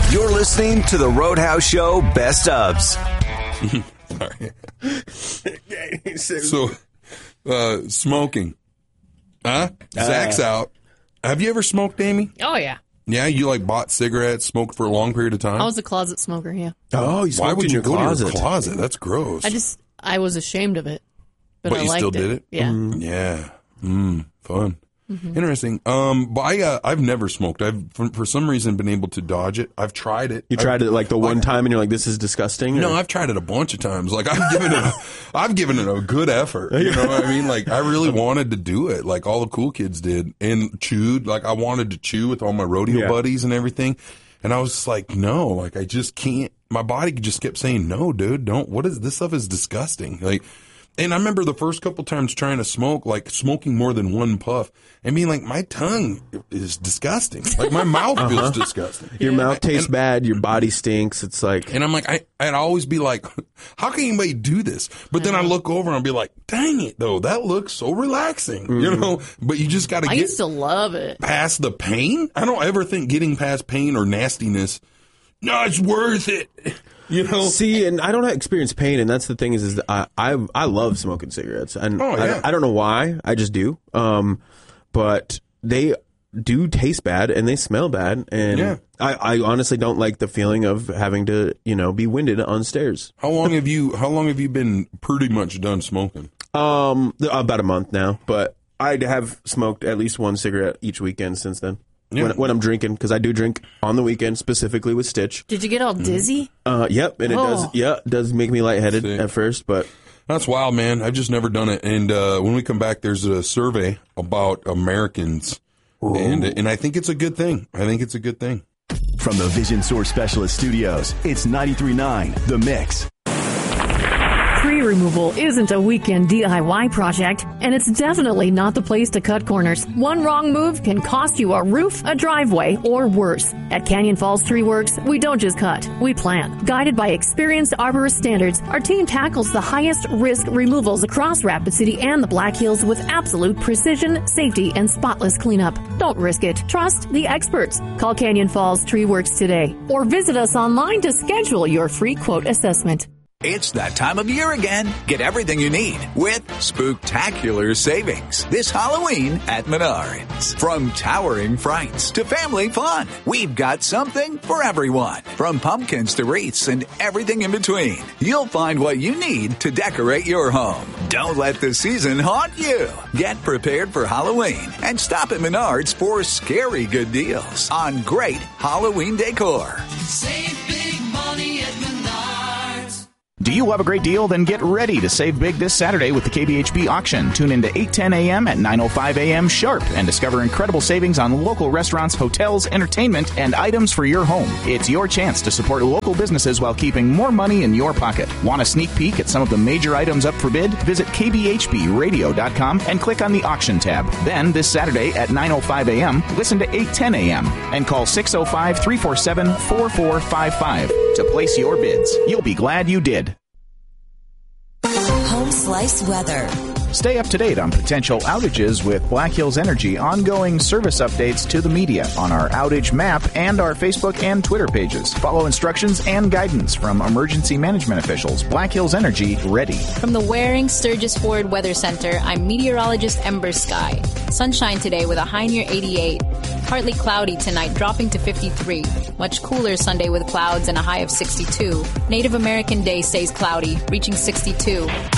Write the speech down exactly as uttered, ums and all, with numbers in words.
You're listening to the Roadhouse Show Best Ofs. So, uh, smoking. Huh? Uh, Zach's out. Have you ever smoked, Amy? Oh, yeah. Yeah, you like bought cigarettes, smoked for a long period of time? I was a closet smoker, yeah. Oh, you smoked Why would in you your go closet? to your closet? That's gross. I just, I was ashamed of it. But, But I you liked still did it? Yeah. Mm, yeah. Mm, fun. Mm-hmm. Interesting. Um, but I, uh, I've never smoked. I've, for, for some reason, been able to dodge it. I've tried it. You tried I've, it like the one like, time and you're like, this is disgusting? Or? No, I've tried it a bunch of times. Like, I've given it a, I've given it a good effort. You know what I mean? Like, I really wanted to do it like all the cool kids did and chewed. Like, I wanted to chew with all my rodeo Yeah. buddies and everything. And I was just like, no, like, I just can't. My body just kept saying, no, dude, don't. What is this stuff is disgusting. Like, and I remember the first couple times trying to smoke, like smoking more than one puff and being like, my tongue is disgusting. Like my mouth Uh-huh. feels disgusting. Your mouth tastes And- bad. Your body stinks. It's like, And I'm like, I, I'd always be like, how can anybody do this? But then I look over and I'll be like, dang it though. That looks so relaxing, you know, but you just got to I get used to love it. past the pain. I don't ever think getting past pain or nastiness. No, it's worth it. You know, see, and I don't experience pain, and that's the thing is, is that I, I I love smoking cigarettes, and Oh, yeah. I, I don't know why, I just do. Um, but they do taste bad and they smell bad, and Yeah. I, I honestly don't like the feeling of having to, you know, be winded on stairs. how long have you, how long have you been pretty much done smoking? Um, about a month now, but I have smoked at least one cigarette each weekend since then. Yeah. When, when I'm drinking, because I do drink on the weekend, specifically with Stitch. Did you get all dizzy? Uh, yep, and it Oh. does. Yeah, it does make me lightheaded See. at first, but That's wild, man. I've just never done it. And uh, when we come back, there's a survey about Americans. And and I think it's a good thing. I think it's a good thing. From the Vision Source Specialist Studios, it's ninety-three point nine The Mix. Tree removal isn't a weekend D I Y project, and it's definitely not the place to cut corners. One wrong move can cost you a roof, a driveway, or worse. At Canyon Falls Tree Works, we don't just cut, we plant. Guided by experienced arborist standards, our team tackles the highest risk removals across Rapid City and the Black Hills with absolute precision, safety, and spotless cleanup. Don't risk it. Trust the experts. Call Canyon Falls Tree Works today, or visit us online to schedule your free quote assessment. It's that time of year again. Get everything you need with spooktacular savings this Halloween at Menards. From towering frights to family fun, we've got something for everyone. From pumpkins to wreaths and everything in between, you'll find what you need to decorate your home. Don't let the season haunt you. Get prepared for Halloween and stop at Menards for scary good deals on great Halloween decor. Save big money at Menards. Do you love a great deal? Then get ready to save big this Saturday with the K B H B auction. Tune in to eight ten a.m. at nine oh five a.m. sharp and discover incredible savings on local restaurants, hotels, entertainment, and items for your home. It's your chance to support local businesses while keeping more money in your pocket. Want a sneak peek at some of the major items up for bid? Visit k b h b radio dot com and click on the auction tab. Then, this Saturday at nine oh five a.m., listen to eight ten a.m. and call six oh five, three four seven, four four five five to place your bids. You'll be glad you did. Home Slice Weather. Stay up to date on potential outages with Black Hills Energy ongoing service updates to the media on our outage map and our Facebook and Twitter pages. Follow instructions and guidance from emergency management officials. Black Hills Energy, ready. From the Waring Sturgis Ford Weather Center, I'm meteorologist Ember Sky. Sunshine today with a high near eighty-eight. Partly cloudy tonight, dropping to fifty-three. Much cooler Sunday with clouds and a high of sixty-two. Native American Day stays cloudy, reaching sixty-two.